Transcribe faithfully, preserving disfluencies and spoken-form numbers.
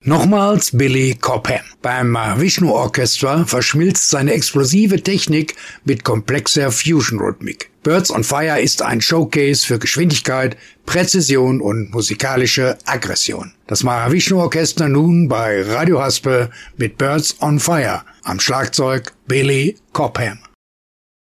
Nochmals Billy Cobham. Beim Mahavishnu Orchestra verschmilzt seine explosive Technik mit komplexer Fusion-Rhythmik. Birds on Fire ist ein Showcase für Geschwindigkeit, Präzision und musikalische Aggression. Das Mahavishnu Orchestra nun bei Radio Haspe mit Birds on Fire. Am Schlagzeug Billy Cobham.